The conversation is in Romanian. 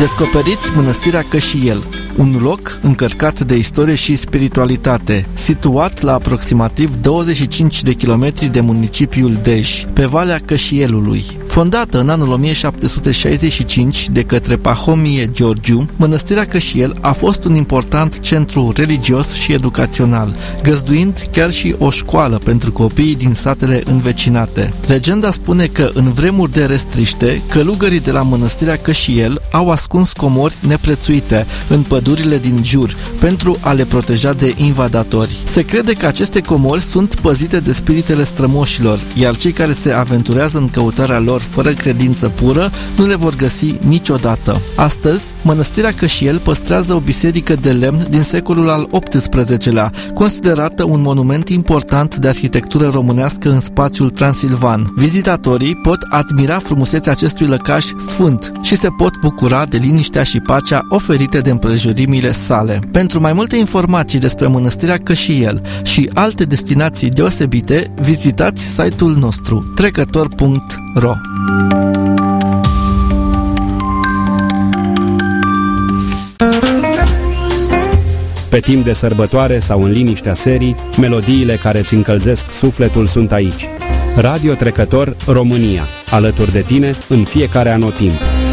Descoperiți Mănăstirea Cășiel, un loc încărcat de istorie și spiritualitate, situat la aproximativ 25 de kilometri de municipiul Dej, pe Valea Cășielului. Fondată în anul 1765 de către Pahomie Georgiu, Mănăstirea Cășiel a fost un important centru religios și educațional, găzduind chiar și o școală pentru copiii din satele învecinate. Legenda spune că în vremuri de restriște, călugării de la Mănăstirea Cășiel au ascuns comori neprețuite în pădurile din jur pentru a le proteja de invadatori. Se crede că aceste comori sunt păzite de spiritele strămoșilor, iar cei care se aventurează în căutarea lor fără credință pură nu le vor găsi niciodată. Astăzi, Mănăstirea Cășiel păstrează o biserică de lemn din secolul al XVIII-lea, considerată un monument important de arhitectură românească în spațiul transilvan. Vizitatorii pot admira frumusețea acestui lăcaș sfânt și se pot bucura de liniștea și pacea oferite de împrejurimile sale. Pentru mai multe informații despre Mănăstirea Cășiel și alte destinații deosebite, vizitați site-ul nostru trecător.ro. Pe timp de sărbătoare sau în liniștea serii, melodiile care îți încălzesc sufletul sunt aici. Radio Trecător România, alături de tine în fiecare anotimp.